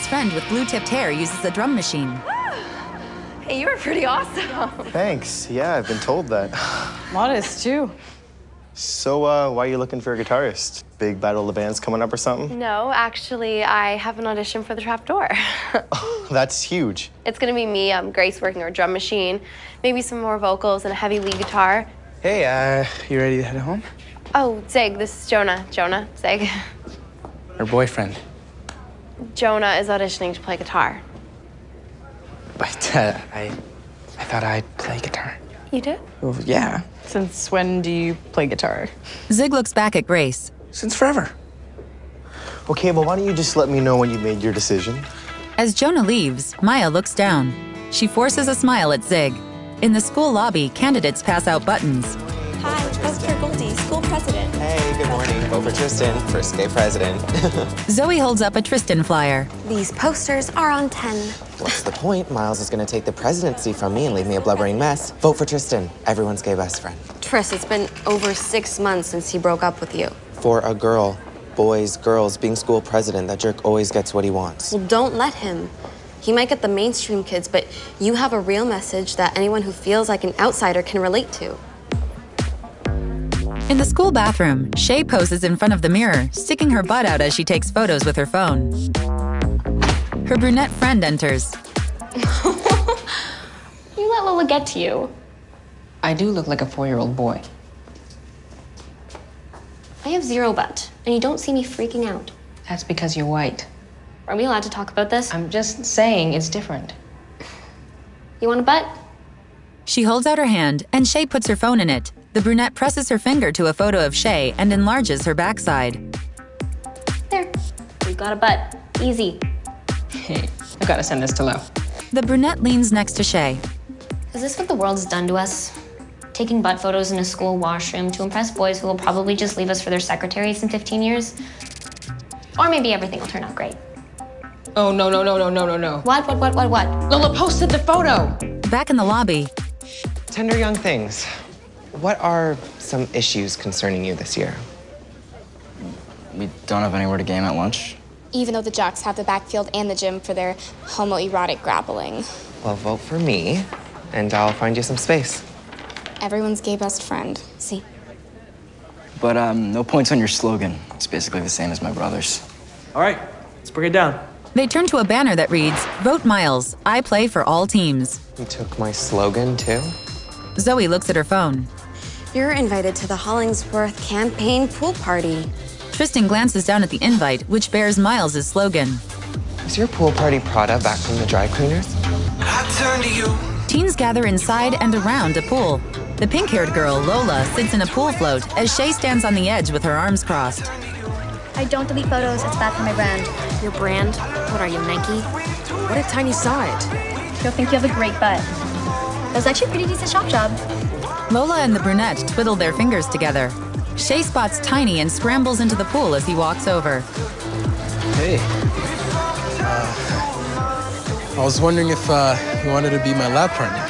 friend with blue-tipped hair uses a drum machine. Hey, you were pretty awesome. Thanks. Yeah, I've been told that. Modest, too. So, why are you looking for a guitarist? Big Battle of the Bands coming up or something? No, actually, I have an audition for the Trapdoor. That's huge. It's gonna be me, Grace working her drum machine, maybe some more vocals and a heavy lead guitar. Hey, you ready to head home? Oh, Zig, this is Jonah. Jonah, Zig. Her boyfriend. Jonah is auditioning to play guitar. But, I thought I'd play guitar. You did? Well, yeah. Since when do you play guitar? Zig looks back at Grace. Since forever. Okay, well, why don't you just let me know when you've made your decision? As Jonah leaves, Maya looks down. She forces a smile at Zig. In the school lobby, candidates pass out buttons. Hi, vote for Goldie, school president. Hey, good morning. Vote for Tristan, first gay president. Zoe holds up a Tristan flyer. These posters are on 10. What's the point? Miles is gonna take the presidency from me and leave me a blubbering mess. Vote for Tristan, everyone's gay best friend. Tris, it's been over 6 months since he broke up with you. For a girl, boys, girls, being school president, that jerk always gets what he wants. Well, don't let him. He might get the mainstream kids, but you have a real message that anyone who feels like an outsider can relate to. In the school bathroom, Shay poses in front of the mirror, sticking her butt out as she takes photos with her phone. Her brunette friend enters. You let Lola get to you. I do look like a 4-year-old boy. I have zero butt, and you don't see me freaking out. That's because you're white. Are we allowed to talk about this? I'm just saying it's different. You want a butt? She holds out her hand, and Shay puts her phone in it. The brunette presses her finger to a photo of Shay and enlarges her backside. There. We've got a butt. Easy. Hey, I've got to send this to Lo. The brunette leans next to Shay. Is this what the world's done to us? Taking butt photos in a school washroom to impress boys who will probably just leave us for their secretaries in 15 years? Or maybe everything will turn out great. Oh, no. What? Lola posted the photo! Back in the lobby, Tender young things. What are some issues concerning you this year? We don't have anywhere to game at lunch. Even though the jocks have the backfield and the gym for their homoerotic grappling. Well, vote for me, and I'll find you some space. Everyone's gay best friend. See. But no points on your slogan. It's basically the same as my brother's. All right, let's bring it down. they turn to a banner that reads, "Vote Miles. I play for all teams." You took my slogan, too? Zoe looks at her phone. You're invited to the Hollingsworth campaign pool party. Tristan glances down at the invite, which bears Miles' slogan. Is your pool party Prada back from the dry cleaners? I turn to you. Teens gather inside and around a pool. The pink-haired girl, Lola, sits in a pool float as Shay stands on the edge with her arms crossed. I don't delete photos, it's bad for my brand. Your brand? What are you, Nike? What if Tiny saw it? You'll think you have a great butt. That was actually a pretty decent shop job. Lola and the brunette twiddle their fingers together. Shay spots Tiny and scrambles into the pool as he walks over. Hey. I was wondering if you wanted to be my lab partner.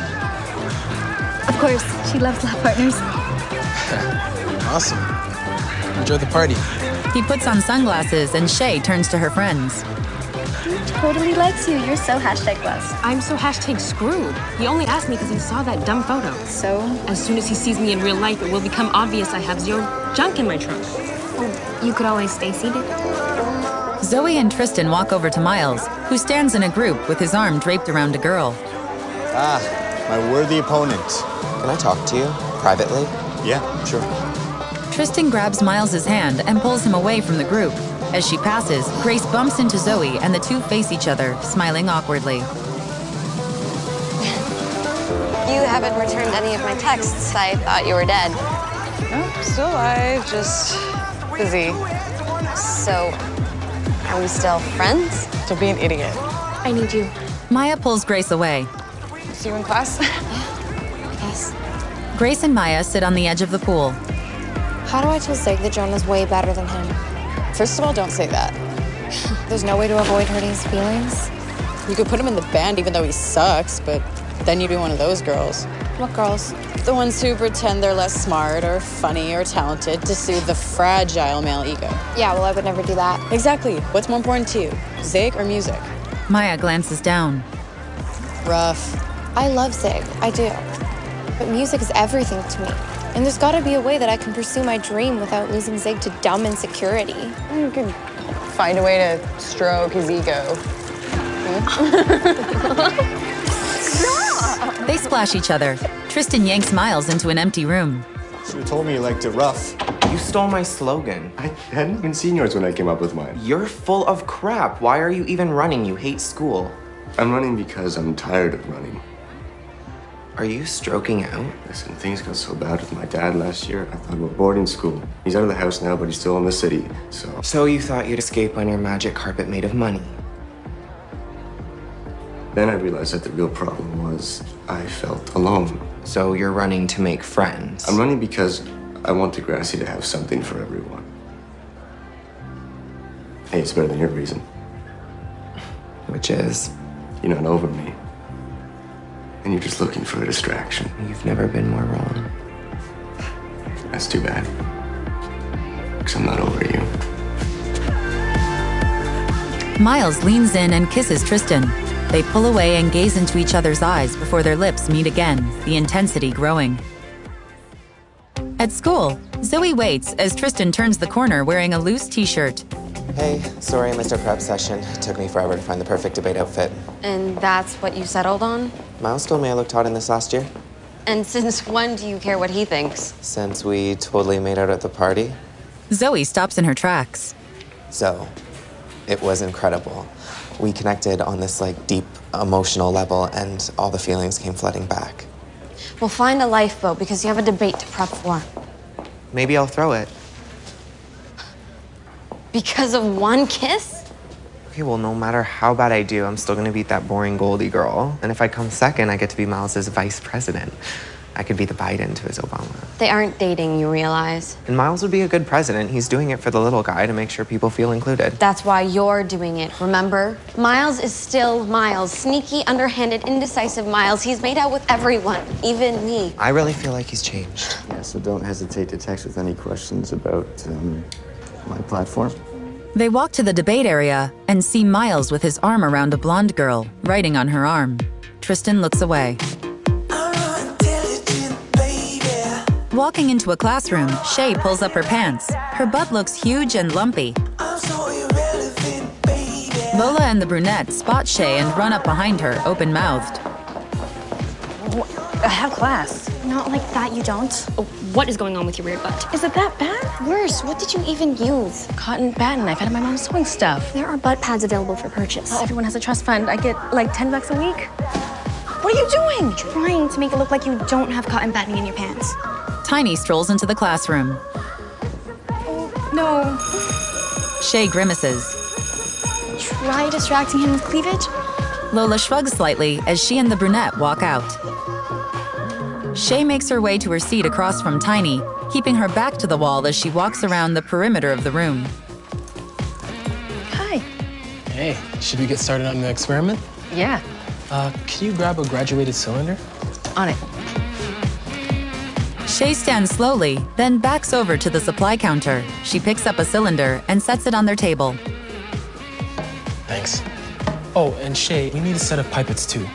Of course, she loves lab partners. Awesome. Enjoy the party. He puts on sunglasses and Shay turns to her friends. He totally likes you. You're so #blessed. I'm so #screwed. He only asked me because he saw that dumb photo. So? As soon as he sees me in real life, it will become obvious I have zero junk in my trunk. Oh, you could always stay seated. Zoe and Tristan walk over to Miles, who stands in a group with his arm draped around a girl. Ah, my worthy opponent. Can I talk to you privately? Yeah, sure. Tristan grabs Miles' hand and pulls him away from the group. As she passes, Grace bumps into Zoe and the two face each other, smiling awkwardly. You haven't returned any of my texts. I thought you were dead. Oh, still alive, just busy. So, are we still friends? So be an idiot. I need you. Maya pulls Grace away. See you in class? Yes. Grace and Maya sit on the edge of the pool. How do I tell Zig that Jonah's way better than him? First of all, don't say that. There's no way to avoid hurting his feelings. You could put him in the band even though he sucks, but then you'd be one of those girls. What girls? The ones who pretend they're less smart or funny or talented to soothe the fragile male ego. Yeah, well, I would never do that. Exactly. What's more important to you, Zig or music? Maya glances down. Rough. I love Zig, I do. But music is everything to me. And there's gotta be a way that I can pursue my dream without losing Zig to dumb insecurity. You could find a way to stroke his ego. They splash each other. Tristan yanks Miles into an empty room. Should have told me you liked it rough. You stole my slogan. I hadn't even seen yours when I came up with mine. You're full of crap. Why are you even running? You hate school. I'm running because I'm tired of running. Are you stroking out? Listen, things got so bad with my dad last year, I thought about boarding school. He's out of the house now, but he's still in the city, so... So you thought you'd escape on your magic carpet made of money? Then I realized that the real problem was I felt alone. So you're running to make friends? I'm running because I want Degrassi to have something for everyone. Hey, it's better than your reason. Which is? You're not over me. And you're just looking for a distraction. You've never been more wrong. That's too bad. Because I'm not over you. Miles leans in and kisses Tristan. They pull away and gaze into each other's eyes before their lips meet again, the intensity growing. At school, Zoe waits as Tristan turns the corner wearing a loose t-shirt. Hey, sorry I missed our prep session. It took me forever to find the perfect debate outfit. And that's what you settled on? Miles told me I looked hot in this last year. And since when do you care what he thinks? Since we totally made out at the party. Zoe stops in her tracks. So, it was incredible. We connected on this, deep emotional level, and all the feelings came flooding back. We'll find a lifeboat because you have a debate to prep for. Maybe I'll throw it. Because of one kiss? Okay, well, no matter how bad I do, I'm still gonna beat that boring Goldie girl. And if I come second, I get to be Miles's vice president. I could be the Biden to his Obama. They aren't dating, you realize. And Miles would be a good president. He's doing it for the little guy to make sure people feel included. That's why you're doing it, remember? Miles is still Miles. Sneaky, underhanded, indecisive Miles. He's made out with everyone, even me. I really feel like he's changed. Yeah, so don't hesitate to text with any questions about my platform. They walk to the debate area and see Miles with his arm around a blonde girl, writing on her arm. Tristan looks away. Walking into a classroom, Shay pulls up her pants. Her butt looks huge and lumpy. Lola and the brunette spot Shay and run up behind her, open-mouthed. I have class. Not like that, you don't. Oh, what is going on with your weird butt? Is it that bad? Worse, what did you even use? Cotton batting knife out of my mom's sewing stuff. There are butt pads available for purchase. Well, everyone has a trust fund. I get like $10 a week. What are you doing? Trying to make it look like you don't have cotton batting in your pants. Tiny strolls into the classroom. Oh, no. Shay grimaces. Try distracting him with cleavage? Lola shrugs slightly as she and the brunette walk out. Shay makes her way to her seat across from Tiny, keeping her back to the wall as she walks around the perimeter of the room. Hi. Hey, should we get started on the experiment? Yeah. Can you grab a graduated cylinder? On it. Shay stands slowly, then backs over to the supply counter. She picks up a cylinder and sets it on their table. Thanks. Oh, and Shay, we need a set of pipettes too.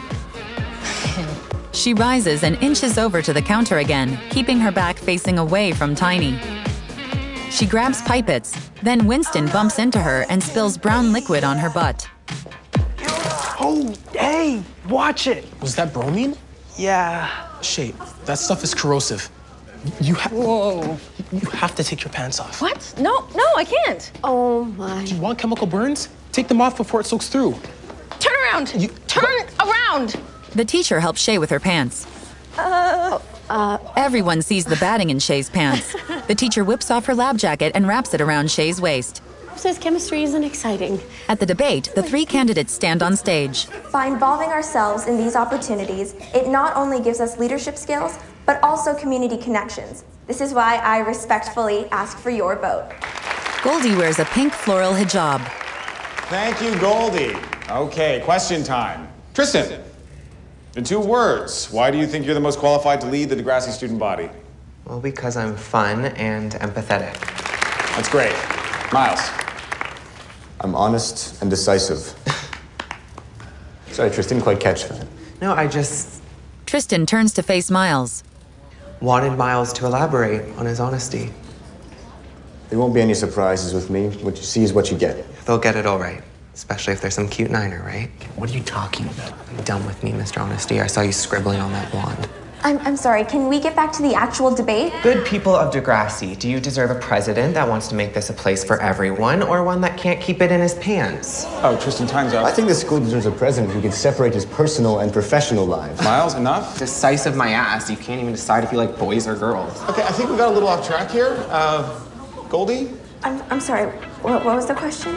She rises and inches over to the counter again, keeping her back facing away from Tiny. She grabs pipettes, then Winston bumps into her and spills brown liquid on her butt. Oh, hey, watch it. Was that bromine? Yeah. Shay, that stuff is corrosive. Whoa. You have to take your pants off. What? No, I can't. Oh my. Do you want chemical burns? Take them off before it soaks through. Turn around. Turn around. The teacher helps Shay with her pants. Everyone sees the batting in Shay's pants. The teacher whips off her lab jacket and wraps it around Shay's waist. Says chemistry isn't exciting. At the debate, the three candidates stand on stage. By involving ourselves in these opportunities, it not only gives us leadership skills, but also community connections. This is why I respectfully ask for your vote. Goldie wears a pink floral hijab. Thank you, Goldie. Okay, question time. Tristan, In 2 words, why do you think you're the most qualified to lead the Degrassi student body? Well, because I'm fun and empathetic. That's great. Miles. I'm honest and decisive. Sorry, Tristan, didn't quite catch that. No, I just Tristan turns to face Miles. wanted Miles to elaborate on his honesty. There won't be any surprises with me. What you see is what you get. They'll get it all right, especially if there's some cute niner, right? What are you talking about? You're done with me, Mr. Honesty. I saw you scribbling on that wand. I'm sorry, can we get back to the actual debate? Good people of Degrassi, do you deserve a president that wants to make this a place for everyone, or one that can't keep it in his pants? Oh, Tristan, time's up. I think the school deserves a president who can separate his personal and professional lives. Miles, enough? Decisive my ass. You can't even decide if you like boys or girls. Okay, I think we got a little off track here. Goldie? I'm sorry, what was the question?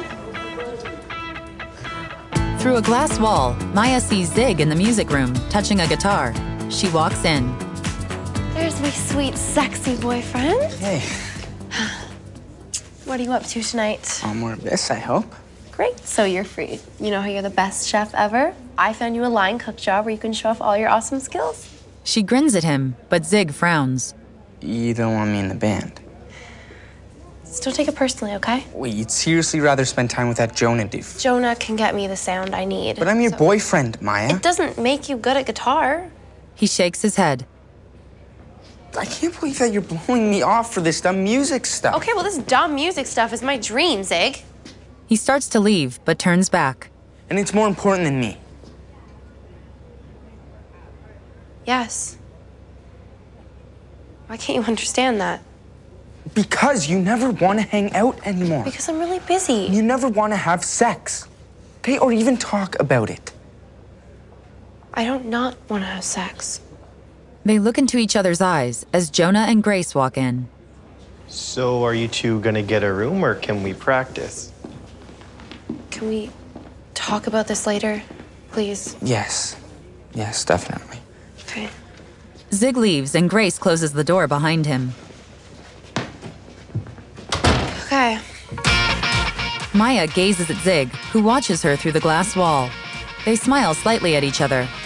Through a glass wall, Maya sees Zig in the music room, touching a guitar. She walks in. There's my sweet, sexy boyfriend. Hey. What are you up to tonight? More of this, I hope. Great, so you're free. You know how you're the best chef ever? I found you a line cook job where you can show off all your awesome skills. She grins at him, but Zig frowns. You don't want me in the band. Just don't take it personally, okay? Wait, you'd seriously rather spend time with that Jonah doof? Jonah can get me the sound I need. But I'm your boyfriend, Maya. It doesn't make you good at guitar. He shakes his head. I can't believe that you're blowing me off for this dumb music stuff. Okay, well, this dumb music stuff is my dream, Zig. He starts to leave, but turns back. And it's more important than me. Yes. Why can't you understand that? Because you never want to hang out anymore. Because I'm really busy. You never want to have sex. Okay, or even talk about it. I don't not want to have sex. They look into each other's eyes as Jonah and Grace walk in. So are you two gonna get a room or can we practice? Can we talk about this later, please? Yes. Yes, definitely. Okay. Zig leaves and Grace closes the door behind him. Okay. Maya gazes at Zig, who watches her through the glass wall. They smile slightly at each other,